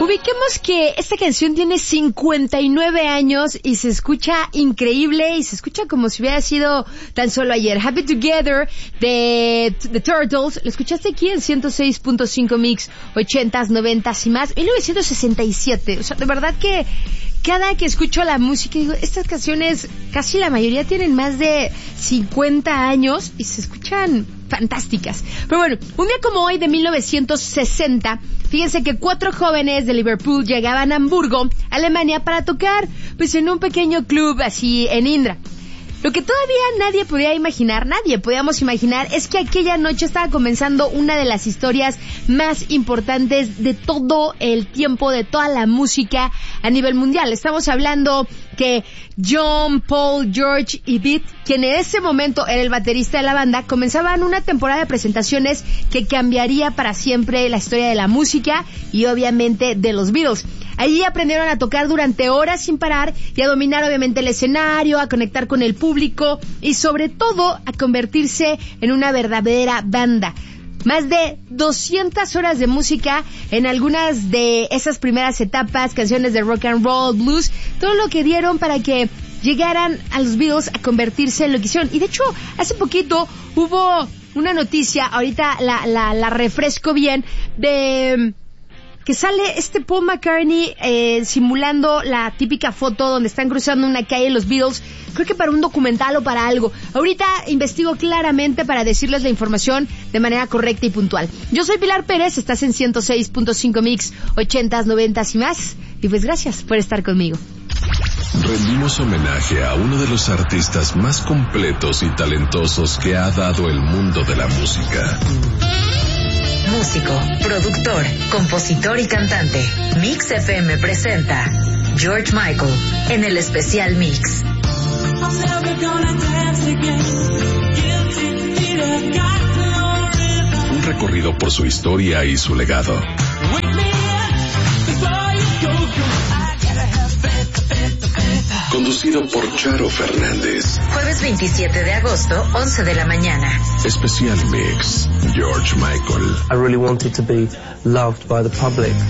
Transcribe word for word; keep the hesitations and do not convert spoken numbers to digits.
Ubiquemos que esta canción tiene cincuenta y nueve años y se escucha increíble y se escucha como si hubiera sido tan solo ayer. Happy Together de The Turtles, lo escuchaste aquí en ciento seis punto cinco Mix, ochentas, noventas y más, mil novecientos sesenta y siete. O sea, de verdad que cada que escucho la música digo, estas canciones casi la mayoría tienen más de cincuenta años y se escuchan fantásticas. Pero bueno, un día como hoy de mil novecientos sesenta, fíjense que cuatro jóvenes de Liverpool llegaban a Hamburgo, Alemania, para tocar pues en un pequeño club así en Indra. Lo que todavía nadie podía imaginar, nadie podíamos imaginar, es que aquella noche estaba comenzando una de las historias más importantes de todo el tiempo, de toda la música a nivel mundial. Estamos hablando que John, Paul, George y Pete, quien en ese momento era el baterista de la banda, comenzaban una temporada de presentaciones que cambiaría para siempre la historia de la música y obviamente de los Beatles. Allí aprendieron a tocar durante horas sin parar y a dominar obviamente el escenario, a conectar con el público y sobre todo a convertirse en una verdadera banda. Más de doscientas horas de música en algunas de esas primeras etapas, canciones de rock and roll, blues, todo lo que dieron para que llegaran a los Beatles a convertirse en lo que hicieron. Y de hecho, hace poquito hubo una noticia, ahorita la, la, la refresco bien, de que sale este Paul McCartney eh, simulando la típica foto donde están cruzando una calle los Beatles, creo que para un documental o para algo. Ahorita investigo claramente para decirles la información de manera correcta y puntual. Yo soy Pilar Pérez, estás en ciento seis punto cinco Mix, ochentas, noventas y más, y pues gracias por estar conmigo. Rendimos homenaje a uno de los artistas más completos y talentosos que ha dado el mundo de la música. Músico, productor, compositor y cantante. Mix F M presenta George Michael en el especial Mix. Un recorrido por su historia y su legado. Conducido por Charo Fernández. Jueves veintisiete de agosto, once de la mañana. Especial Mix, George Michael. I really wanted to be loved by the public.